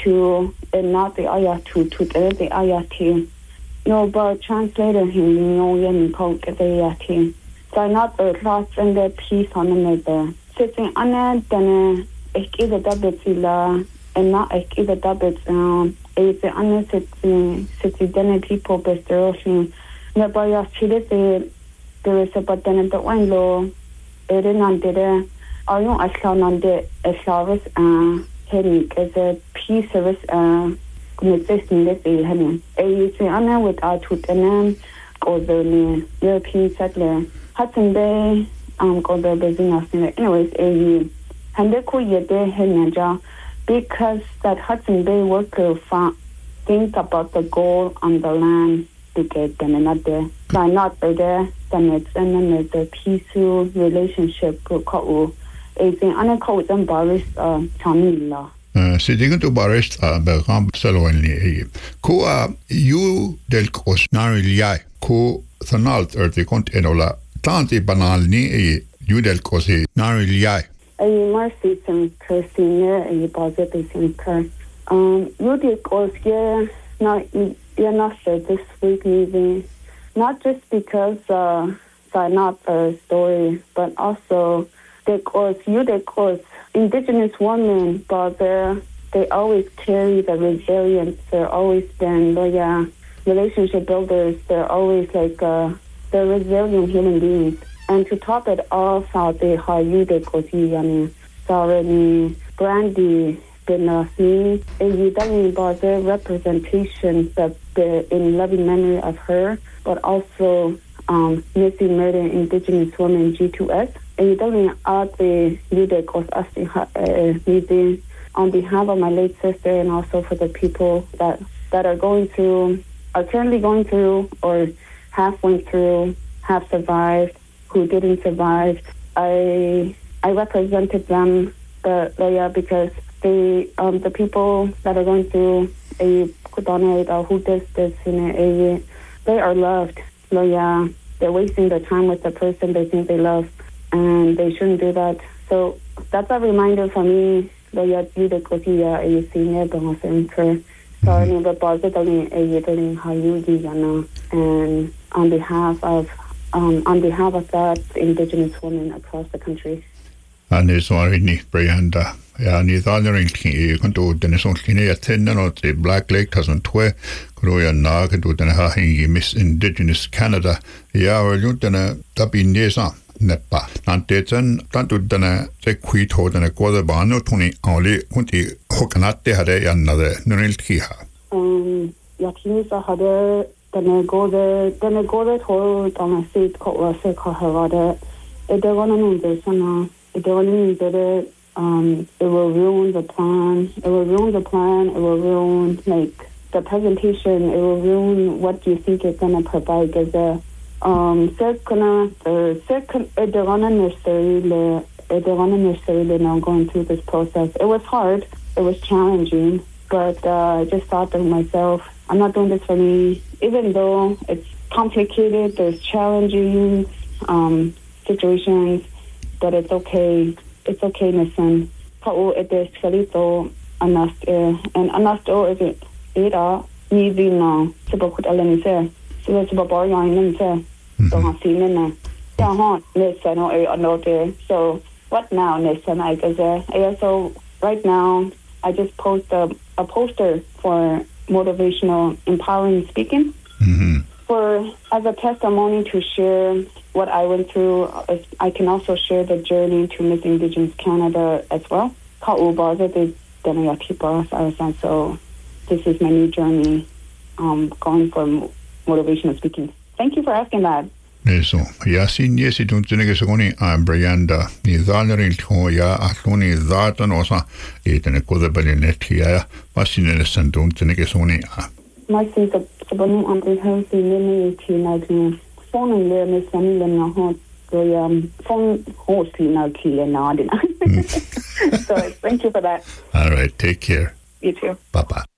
to and not the ayah to the ayah to. No, but translator him, no, yen coke the ayah to. So not the lots and the peace on another. Sitting on it, then ik either double zilla and not ik either double it's the honest sitting then people best rushing. The boy of Chile, there is a but then the one law, it is not there. Are you a clown on the service heading as a peace service existing this heading. A say honor without to the name or the European settler. Hudson Bay, go the business. Anyways, and they could get their head because that Hudson Bay worker think about the goal on the land to get them another. So not there, then it's and then there's a peaceful relationship with Kau. It's an uncalled and Boris Chamila. Sitting to Boris Bergam Saloni. Kua you del Cos Narilia, Ko Thanalt or the Continola, Tanti Banalni, you del Cosi Narilia. A mercy some cursing a positive some curse. You did cause you're not sure this week even not just because not the story, but also they cause indigenous women, but they always carry the resilience. They're always been relationship builders. They're always like they're resilient human beings. And to top it off, how they sorry, Brandy, Benasni, and you don't about their representation that in loving memory of her, but also missing murder indigenous women G2S. And you don't add the leader cause us on behalf of my late sister and also for the people that are currently going through or have went through, have survived, who didn't survive. I represented them, because the people that are going through who does this they are loved. They're wasting their time with the person they think they love, and they shouldn't do that. So that's a reminder for me. Sorry, but positively how you and on behalf of that indigenous women across the country. And it's already Brianda. Ja, ni thaalerin ki kuntu tene son kine ya tenne no te Black Lake tason twe kuroya na kuntu tene ha hingi Miss Indigenous Canada ya walu tene tapi nesa nepa nante ten tantu tene te kuito tene kwada bano tuni ali kunti hokanate hade ya nade nunil ki ha ya kini sa hade tene gode to tana sit ko wase ko hawade edegona nunde sana edegona nunde it will ruin the plan. It will ruin like the presentation. It will ruin what you think it's gonna provide as a now going through this process. It was hard. It was challenging, but I just thought to myself, I'm not doing this for me. Even though it's complicated, there's challenging situations, but it's okay. It's okay, listen. Kau ete salito anasto and anasto is it ni vino sebab alani se sebab barang ni se don't see me na don't listen or another. So what now listen I guess so right now I just post a poster for motivational empowering speaking as a testimony to share what I went through. I can also share the journey to Miss Indigenous Canada as well. So this is my new journey going for motivational speaking. Thank you for asking that. Eso, ya sin yesi tun tinege sogoni Brianda ni dhalerin ko ya atloni dhatan osa itene kodabali netia pasine sandun tinege sogoni My sense of sabonu andre house ni tina tu phone le me sani le na ho so phone host na kile na dina. So thank you for that. All right, take care. You too. Bye bye.